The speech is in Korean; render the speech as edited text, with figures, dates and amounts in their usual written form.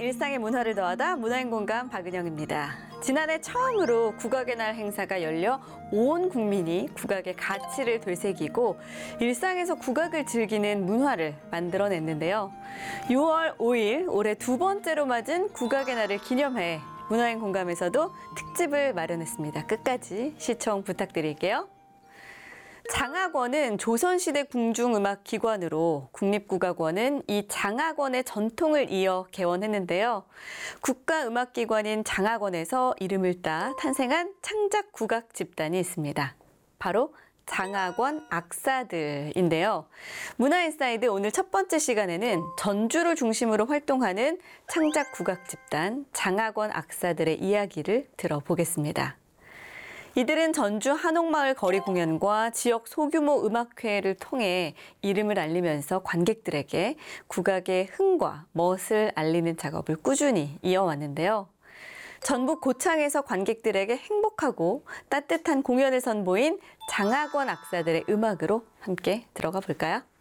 일상의 문화를 더하다 문화인공감 박은영입니다. 지난해 처음으로 국악의 날 행사가 열려 온 국민이 국악의 가치를 되새기고 일상에서 국악을 즐기는 문화를 만들어냈는데요. 6월 5일 올해 두 번째로 맞은 국악의 날을 기념해 문화인공감에서도 특집을 마련했습니다. 끝까지 시청 부탁드릴게요. 장학원은 조선시대 궁중음악기관으로 국립국악원은 이 장학원의 전통을 이어 개원했는데요. 국가음악기관인 장학원에서 이름을 따 탄생한 창작국악 집단이 있습니다. 바로 장학원 악사들인데요. 문화인사이드 오늘 첫 번째 시간에는 전주를 중심으로 활동하는 창작국악 집단 장학원 악사들의 이야기를 들어보겠습니다. 이들은 전주 한옥마을 거리 공연과 지역 소규모 음악회를 통해 이름을 알리면서 관객들에게 국악의 흥과 멋을 알리는 작업을 꾸준히 이어왔는데요. 전북 고창에서 관객들에게 행복하고 따뜻한 공연을 선보인 장학원 악사들의 음악으로 함께 들어가 볼까요?